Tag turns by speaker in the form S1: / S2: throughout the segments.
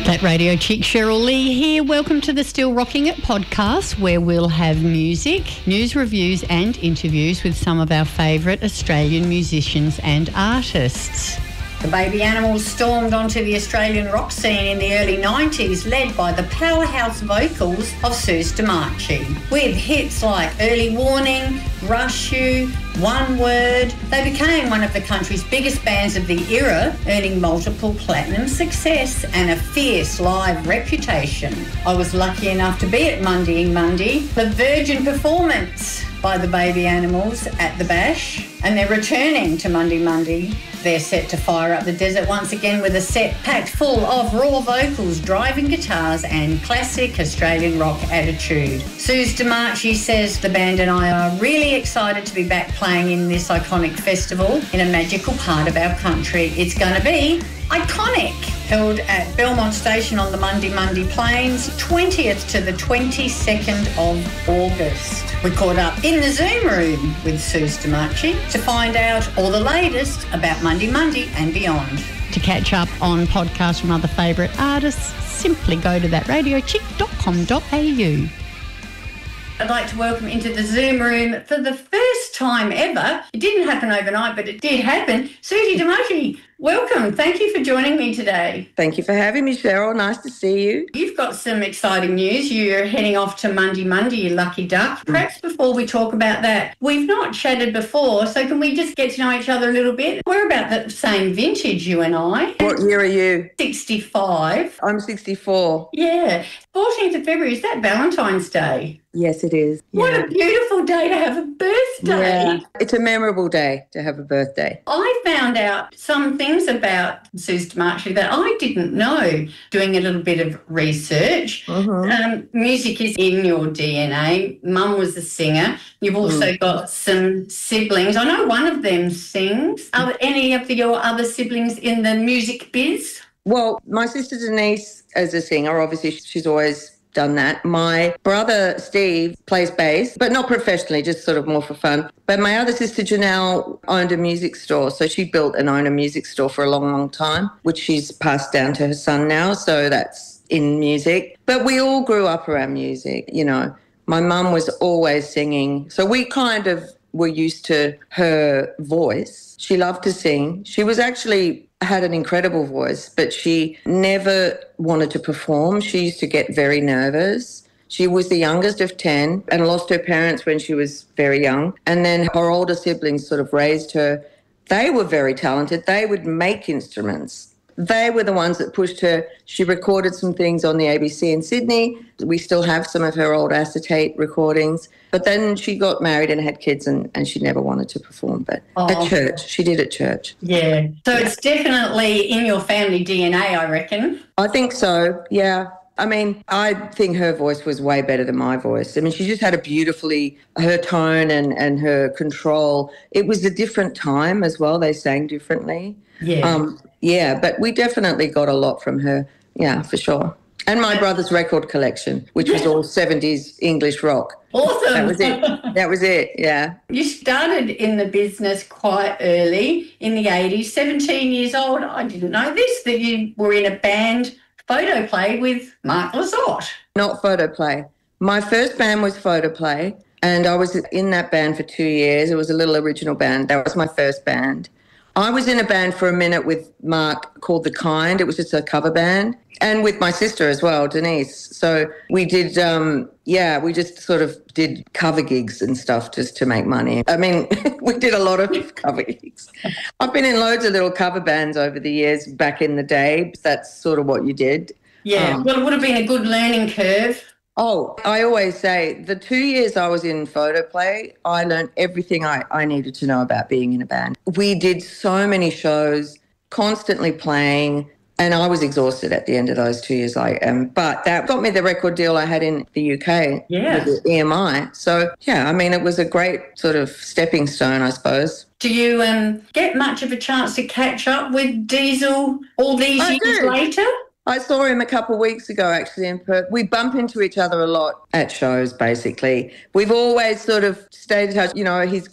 S1: That Radio Chick, Cheryl Lee here. Welcome to the Still Rocking It podcast, where we'll have music, news reviews and interviews with some of our favourite Australian musicians and artists. The Baby Animals stormed onto the Australian rock scene in the early 90s, led by the powerhouse vocals of Suze Damaci. With hits like Early Warning, Rush You, One Word, they became one of the country's biggest bands of the era, earning multiple platinum success and a fierce live reputation. I was lucky enough to be at Monday Monday, the Virgin performance by the Baby Animals at the Bash, and they're returning to Monday Monday. They're set to fire up the desert once again with a set packed full of raw vocals, driving guitars and classic Australian rock attitude. Suze Damaci says the band and I are really excited to be back playing in this iconic festival in a magical part of our country. It's going to be iconic. Held at Belmont Station on the Monday Plains, 20th to the 22nd of August. We caught up in the Zoom room with Suze Damaci to find out all the latest about Monday and beyond. To catch up on podcasts from other favourite artists, simply go to thatradiochick.com.au. I'd like to welcome into the Zoom room for the first time ever. It didn't happen overnight, but it did happen. Suze Damaci, welcome. Thank you for joining me today.
S2: Thank you for having me, Cheryl. Nice to see you.
S1: You've got some exciting news. You're heading off to Monday, you lucky duck. Perhaps before we talk about that, we've not chatted before, so can we just get to know each other a little bit? We're about the same vintage, you and I.
S2: What year are you?
S1: 65.
S2: I'm 64.
S1: Yeah. 14th of February, is that Valentine's Day?
S2: Yes, it is.
S1: What a beautiful day to have a birthday.
S2: Yeah. It's a memorable day to have a birthday.
S1: I found out some things about Suze Damaci that I didn't know doing a little bit of research. Music is in your DNA. Mum was a singer. You've also got some siblings. I know one of them sings. Are there any of your other siblings in the music biz?
S2: Well, my sister Denise is a singer. Obviously, she's always done that. My brother Steve plays bass, but not professionally, just sort of more for fun. But my other sister Janelle owned a music store. So she built and owned a music store for a long time, which she's passed down to her son now. So that's in music. But we all grew up around music, you know. My mum was always singing. So we kind of were used to her voice. She loved to sing. She was actually had an incredible voice, but she never wanted to perform. She used to get very nervous. She was the youngest of 10 and lost her parents when she was very young. And then her older siblings sort of raised her. They were very talented. They would make instruments. They were the ones that pushed her. She recorded some things on the ABC in Sydney. We still have some of her old acetate recordings. But then she got married and had kids and she never wanted to perform. But at church, she did at church.
S1: Yeah. So it's definitely in your family DNA, I reckon.
S2: I think so, yeah. I mean, I think her voice was way better than my voice. I mean, she just had her tone and her control. It was a different time as well. They sang differently.
S1: Yeah.
S2: But we definitely got a lot from her. Yeah, for sure. And my brother's record collection, which was all 70s English rock.
S1: Awesome.
S2: That was it, yeah.
S1: You started in the business quite early, in the 80s, 17 years old. I didn't know this, that you were in a band, Photoplay, with Mark Lizotte.
S2: Not Photoplay. My first band was Photoplay, and I was in that band for 2 years. It was a little original band. That was my first band. I was in a band for a minute with Mark called The Kind. It was just a cover band. And with my sister as well, Denise. So we did, we just sort of did cover gigs and stuff just to make money. I mean, we did a lot of cover gigs. I've been in loads of little cover bands over the years back in the day. That's sort of what you did.
S1: Yeah, well, it would have been a good learning curve.
S2: Oh, I always say the 2 years I was in Photoplay, I learned everything I needed to know about being in a band. We did so many shows, constantly playing, and I was exhausted at the end of those 2 years. But that got me the record deal I had in the UK with the EMI. So, yeah, I mean, it was a great sort of stepping stone, I suppose.
S1: Do you get much of a chance to catch up with Diesel all these years later?
S2: I saw him a couple of weeks ago, actually, in Perth. We bump into each other a lot at shows, basically. We've always sort of stayed in touch. You know, he's got a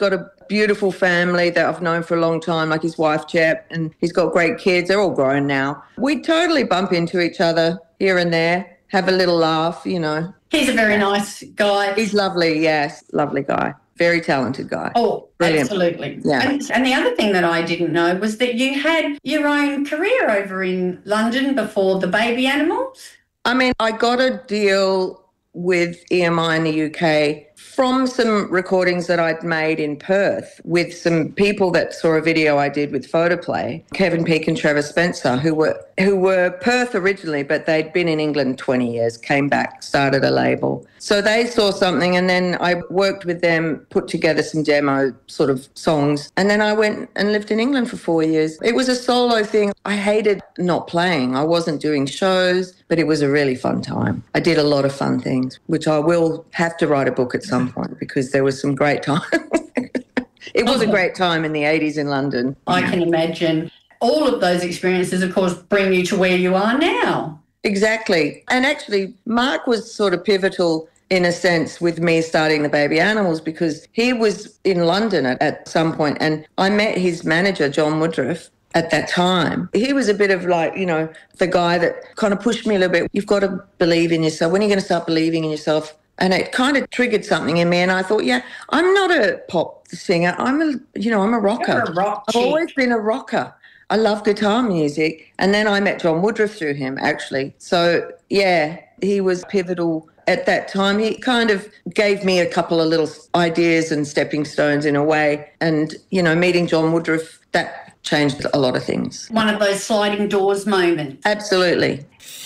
S2: beautiful family that I've known for a long time, like his wife, Jep, and he's got great kids. They're all grown now. We totally bump into each other here and there, have a little laugh, you know.
S1: He's a very nice guy.
S2: He's lovely, yes, lovely guy. Very talented guy.
S1: Oh, brilliant. Absolutely.
S2: Yeah.
S1: And the other thing that I didn't know was that you had your own career over in London before the Baby Animals.
S2: I mean, I got a deal with EMI in the UK from some recordings that I'd made in Perth with some people that saw a video I did with Photoplay, Kevin Peake and Trevor Spencer, who were Perth originally, but they'd been in England 20 years, came back, started a label. So they saw something, and then I worked with them, put together some demo sort of songs, and then I went and lived in England for 4 years. It was a solo thing. I hated not playing. I wasn't doing shows, but it was a really fun time. I did a lot of fun things, which I will have to write a book at some point because there was some great time. It was a great time in the 80s in London.
S1: I can imagine. All of those experiences, of course, bring you to where you are now.
S2: Exactly. And actually, Mark was sort of pivotal in a sense with me starting the Baby Animals because he was in London at some point and I met his manager, John Woodruff, at that time. He was a bit of like, you know, the guy that kind of pushed me a little bit. You've got to believe in yourself. When are you going to start believing in yourself? And it kind of triggered something in me. And I thought, yeah, I'm not a pop singer. I'm a rocker.
S1: You're a rock
S2: I've always been a rocker. I love guitar music. And then I met John Woodruff through him, actually. So, yeah, he was pivotal at that time. He kind of gave me a couple of little ideas and stepping stones in a way. And, you know, meeting John Woodruff, that changed a lot of things.
S1: One of those sliding doors moments.
S2: Absolutely.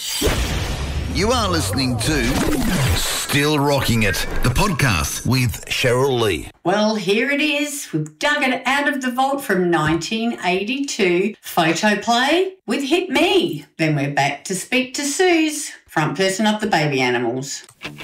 S3: You are listening to Still Rocking It, the podcast with Cheryl Lee.
S1: Well, here it is. We've dug it out of the vault from 1982. Photoplay with Hit Me. Then we're back to speak to Suze, front person of the Baby Animals.